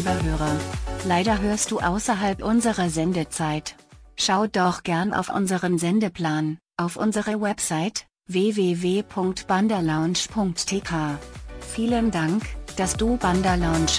lieber Hörer. Leider hörst du außerhalb unserer Sendezeit. Schau doch gern auf unseren Sendeplan, auf unsere Website, www.bandalounge.tk. Vielen Dank, dass du Banda Lounge